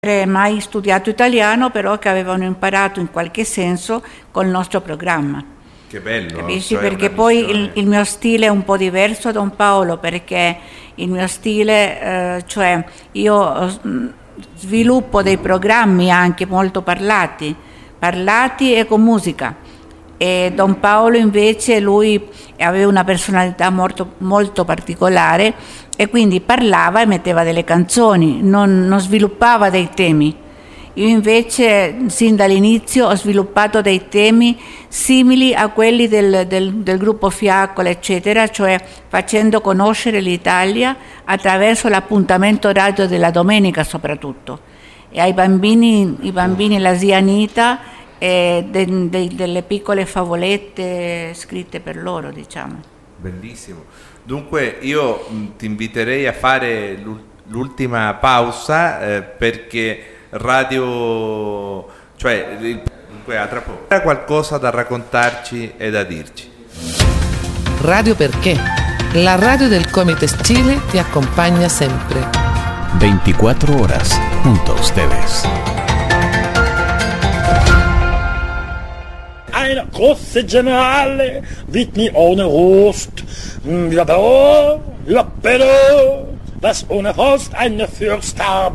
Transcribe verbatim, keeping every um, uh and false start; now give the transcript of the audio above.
mai studiato italiano, però che avevano imparato in qualche senso col nostro programma. Che bello, capisci? cioè Perché una poi missione. il, il mio stile è un po' diverso da Don Paolo, perché il mio stile, eh, cioè io mh, sviluppo dei programmi anche molto parlati, parlati e con musica. E Don Paolo invece lui aveva una personalità molto, molto particolare e quindi parlava e metteva delle canzoni, non, non sviluppava dei temi. Io invece sin dall'inizio ho sviluppato dei temi simili a quelli del, del, del gruppo Fiaccola, eccetera, cioè facendo conoscere l'Italia attraverso l'appuntamento radio della domenica soprattutto. E ai bambini, i bambini la zia Anita e de, de, delle piccole favolette scritte per loro, diciamo. Bellissimo. Dunque io mh, ti inviterei a fare l'ultima pausa eh, perché radio, cioè il, dunque a tra poco. C'era qualcosa da raccontarci e da dirci. Radio Perché? La radio del Comites Chile ti accompagna sempre. veinticuatro horas junto a ustedes. Eine große Generale wird nie ohne Rost. Ja, pero, ja, pero, was ohne Rost eine Fürst haben.